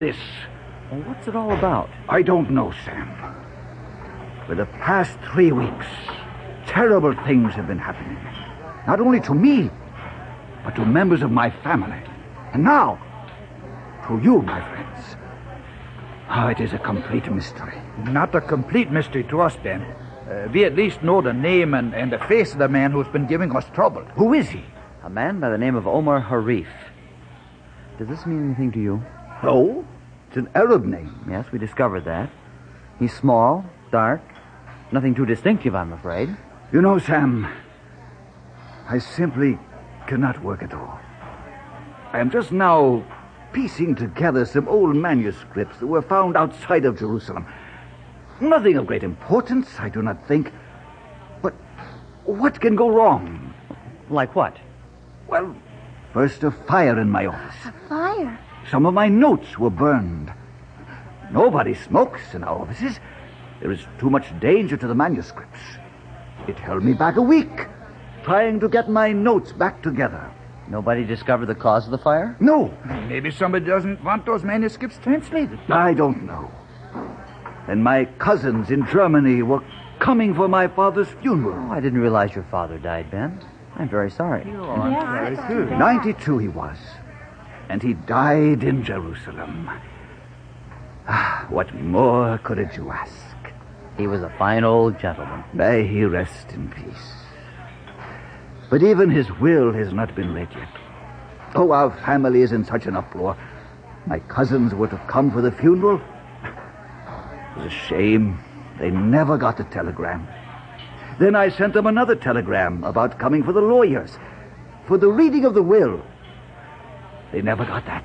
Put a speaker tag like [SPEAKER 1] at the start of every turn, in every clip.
[SPEAKER 1] This.
[SPEAKER 2] Well, what's it all about?
[SPEAKER 1] I don't know, Sam. For the past 3 weeks, terrible things have been happening. Not only to me, but to members of my family. And now, to you, my friends. Oh, it is a complete mystery.
[SPEAKER 3] Not a complete mystery to us, Ben. We at least know the name and the face of the man who's been giving us trouble.
[SPEAKER 1] Who is he?
[SPEAKER 2] A man by the name of Omar Harif. Does this mean anything to you?
[SPEAKER 1] No, it's an Arab name.
[SPEAKER 2] Yes, we discovered that. He's small, dark, nothing too distinctive, I'm afraid.
[SPEAKER 1] You know, Sam, I simply cannot work at all. I am just now piecing together some old manuscripts that were found outside of Jerusalem. Nothing of great importance, I do not think. But what can go wrong?
[SPEAKER 2] Like what?
[SPEAKER 1] Well, first a fire in my office.
[SPEAKER 4] A fire?
[SPEAKER 1] Some of my notes were burned. Nobody smokes in our offices. There is too much danger to the manuscripts. It held me back a week, trying to get my notes back together.
[SPEAKER 2] Nobody discovered the cause of the fire?
[SPEAKER 1] No.
[SPEAKER 3] Maybe somebody doesn't want those manuscripts translated.
[SPEAKER 1] I don't know. And my cousins in Germany were coming for my father's funeral.
[SPEAKER 2] Oh, I didn't realize your father died, Ben. I'm very sorry.
[SPEAKER 4] Very good.
[SPEAKER 1] 92 he was. And he died in Jerusalem. What more could a Jew ask?
[SPEAKER 2] He was a fine old gentleman.
[SPEAKER 1] May he rest in peace. But even his will has not been read yet. Oh, our family is in such an uproar. My cousins were to come for the funeral. It was a shame. They never got the telegram. Then I sent them another telegram about coming for the lawyers, for the reading of the will. They never got that.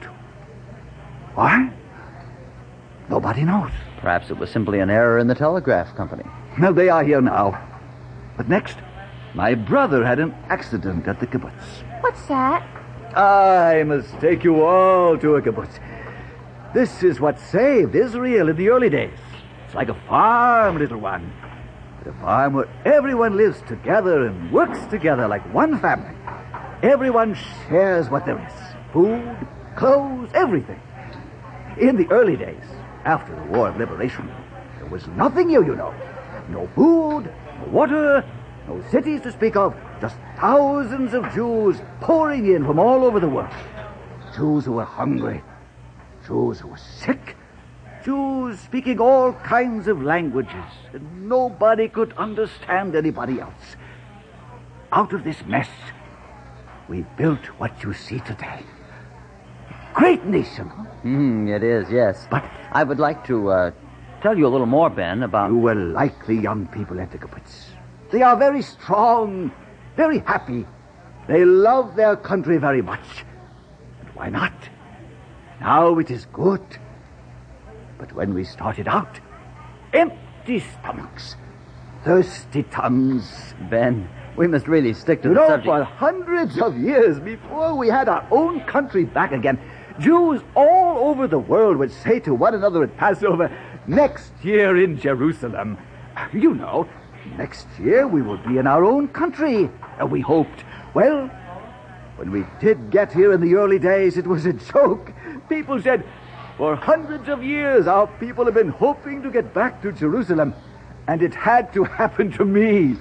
[SPEAKER 1] Why? Nobody knows.
[SPEAKER 2] Perhaps it was simply an error in the telegraph company.
[SPEAKER 1] Well, they are here now. But next, my brother had an accident at the kibbutz.
[SPEAKER 4] What's that?
[SPEAKER 1] I must take you all to a kibbutz. This is what saved Israel in the early days. It's like a farm, little one. But a farm where everyone lives together and works together like one family. Everyone shares what there is. Food, clothes, everything. In the early days, after the War of Liberation, there was nothing here, you know. No food, no water, no cities to speak of. Just thousands of Jews pouring in from all over the world. Jews who were hungry. Jews who were sick. Jews speaking all kinds of languages. And nobody could understand anybody else. Out of this mess, we built what you see today. Great nation.
[SPEAKER 2] It is, yes.
[SPEAKER 1] But
[SPEAKER 2] I would like to tell you a little more, Ben, about...
[SPEAKER 1] you will like the young people at the kibbutz. They are very strong, very happy. They love their country very much. And why not? Now it is good. But when we started out, empty stomachs, thirsty tongues.
[SPEAKER 2] Ben, we must really stick to
[SPEAKER 1] You
[SPEAKER 2] the
[SPEAKER 1] know,
[SPEAKER 2] subject.
[SPEAKER 1] for hundreds of years before we had our own country back again, Jews all over the world would say to one another at Passover, next year in Jerusalem. You know, next year we will be in our own country. We hoped. Well, when we did get here in the early days, it was a joke. People said, for hundreds of years, our people have been hoping to get back to Jerusalem. And it had to happen to me.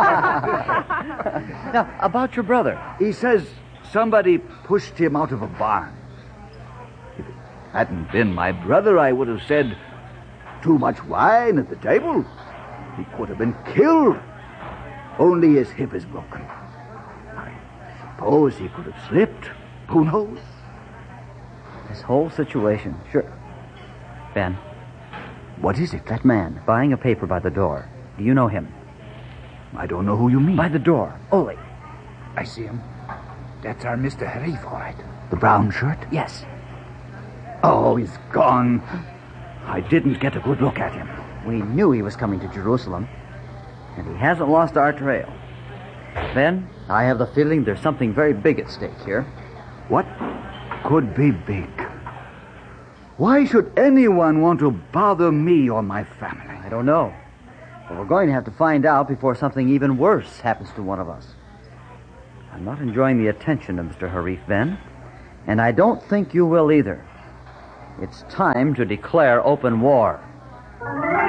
[SPEAKER 2] Now, about your brother.
[SPEAKER 1] He says somebody pushed him out of a barn. If it hadn't been my brother, I would have said, too much wine at the table. He could have been killed. Only his hip is broken. I suppose he could have slipped. Who knows?
[SPEAKER 2] This whole situation, sure. Ben,
[SPEAKER 1] What is it?
[SPEAKER 2] that man buying a paper by the door. Do you know him?
[SPEAKER 1] I don't know who you mean.
[SPEAKER 2] By the door. Ole.
[SPEAKER 3] I see him. That's our Mr. Harif, all right.
[SPEAKER 1] The brown shirt?
[SPEAKER 2] Yes.
[SPEAKER 1] Oh, he's gone. I didn't get a good look at him.
[SPEAKER 2] We knew he was coming to Jerusalem. And he hasn't lost our trail. Ben, I have the feeling there's something very big at stake here.
[SPEAKER 1] What could be big? Why should anyone want to bother me or my family?
[SPEAKER 2] I don't know. But we're going to have to find out before something even worse happens to one of us. I'm not enjoying the attention of Mr. Harif, Ben. And I don't think you will either. It's time to declare open war.